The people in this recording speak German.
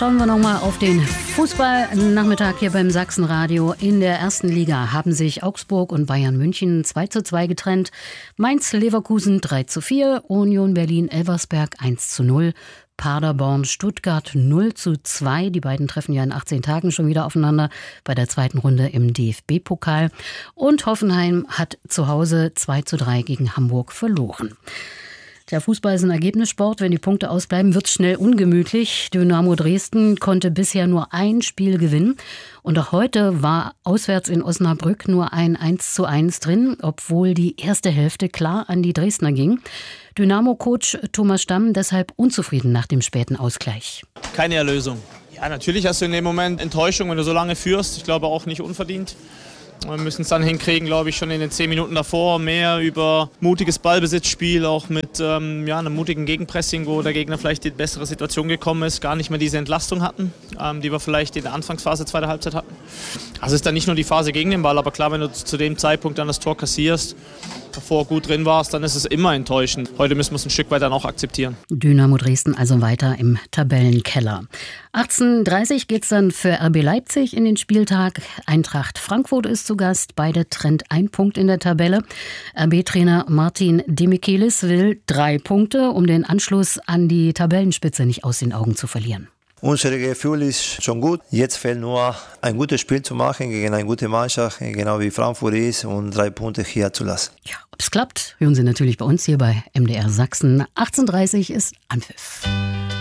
schauen wir nochmal auf den Fußballnachmittag hier beim Sachsenradio. In der ersten Liga haben sich Augsburg und Bayern München 2:2 getrennt. Mainz-Leverkusen 3:4, Union Berlin-Elversberg 1:0. Paderborn, Stuttgart 0:2. Die beiden treffen ja in 18 Tagen schon wieder aufeinander bei der zweiten Runde im DFB-Pokal. Und Hoffenheim hat zu Hause 2:3 gegen Hamburg verloren. Der Fußball ist ein Ergebnissport. Wenn die Punkte ausbleiben, wird es schnell ungemütlich. Dynamo Dresden konnte bisher nur ein Spiel gewinnen. Und auch heute war auswärts in Osnabrück nur ein 1:1 drin, obwohl die erste Hälfte klar an die Dresdner ging. Dynamo-Coach Thomas Stamm deshalb unzufrieden nach dem späten Ausgleich. Keine Erlösung. Ja, natürlich hast du in dem Moment Enttäuschung, wenn du so lange führst. Ich glaube auch nicht unverdient. Wir müssen es dann hinkriegen, glaube ich, schon in den 10 Minuten davor mehr über mutiges Ballbesitzspiel, auch mit einem mutigen Gegenpressing, wo der Gegner vielleicht in die bessere Situation gekommen ist, gar nicht mehr diese Entlastung hatten, die wir vielleicht in der Anfangsphase zweiter Halbzeit hatten. Also ist dann nicht nur die Phase gegen den Ball, aber klar, wenn du zu dem Zeitpunkt dann das Tor kassierst, davor gut drin warst, dann ist es immer enttäuschend. Heute müssen wir es ein Stück weit dann auch akzeptieren. Dynamo Dresden also weiter im Tabellenkeller. 18:30 geht es dann für RB Leipzig in den Spieltag. Eintracht Frankfurt ist zu Gast. Beide trennt 1 Punkt in der Tabelle. RB-Trainer Martin Demichelis will 3 Punkte, um den Anschluss an die Tabellenspitze nicht aus den Augen zu verlieren. Unser Gefühl ist schon gut. Jetzt fehlt nur ein gutes Spiel zu machen gegen eine gute Mannschaft, genau wie Frankfurt ist, und 3 Punkte hier zu lassen. Ja, ob es klappt, hören Sie natürlich bei uns hier bei MDR Sachsen. 18:30 ist Anpfiff.